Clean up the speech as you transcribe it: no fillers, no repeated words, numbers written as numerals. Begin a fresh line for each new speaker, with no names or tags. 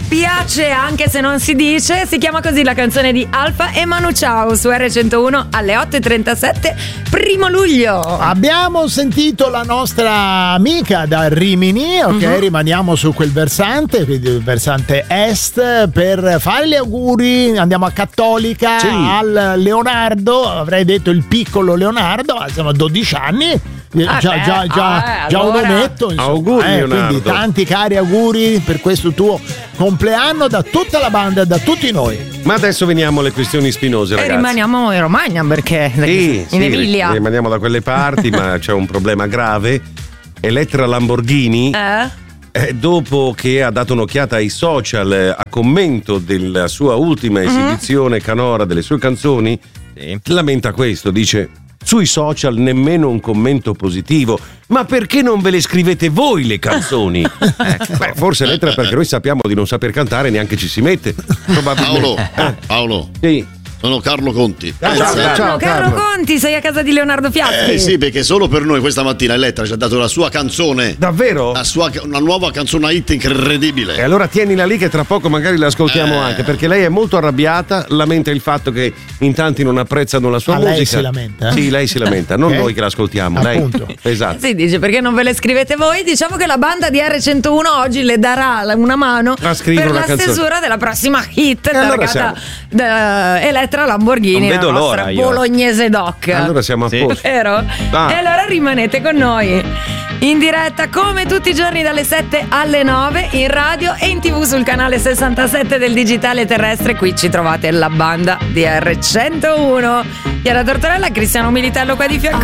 piace anche se non si dice, si chiama così la canzone di Alfa e Manu Chao su R101 alle 8:37 1 luglio.
Abbiamo sentito la nostra amica da Rimini, ok? Rimaniamo su quel versante, quindi il versante est, per fare gli auguri. Andiamo a Cattolica, al Leonardo, avrei detto il piccolo Leonardo, ma sono 12 anni. Già
allora,
un ometto, insomma,
auguri Leonardo.
quindi tanti cari auguri per questo tuo compleanno da tutta la banda, da tutti noi.
Ma adesso veniamo alle questioni spinose,
e
ragazzi.
rimaniamo in Romagna perché in Emilia.
Rimaniamo da quelle parti, ma c'è un problema grave. Elettra Lamborghini, dopo che ha dato un'occhiata ai social a commento della sua ultima esibizione canora delle sue canzoni, lamenta questo, dice: sui social nemmeno un commento positivo, ma perché non ve le scrivete voi le canzoni? Beh, forse Elettra perché noi sappiamo di non saper cantare, neanche ci si mette. Probabilmente.
Paolo.
Sì.
Sono Carlo Conti.
Ciao Carlo Conti, sei a casa di Leonardo Fiaschi.
Sì, perché solo per noi questa mattina Elettra ci ha dato la sua canzone.
Davvero?
Una nuova canzone hit incredibile.
E allora tienila lì che tra poco magari la ascoltiamo anche, perché lei è molto arrabbiata, lamenta il fatto che in tanti non apprezzano la sua musica.
Lei si lamenta?
Sì, lei si lamenta, non noi che l'ascoltiamo.
Appunto.
Lei. Esatto.
Si dice perché non ve le scrivete voi. Diciamo che la banda di R101 oggi le darà una mano
A scrivere
per
una
la
canzone.
stesura della prossima hit
allora
targata da Elettra Lamborghini,
Non vedo
la nostra
l'ora io.
bolognese doc.
Allora siamo a posto.
Vero?
Ah.
E allora rimanete con noi in diretta come tutti i giorni dalle 7 alle 9 in radio e in TV sul canale 67 del digitale terrestre. Qui ci trovate la banda di R101. Chiara Tortorella, Cristiano Militello qua di fianco.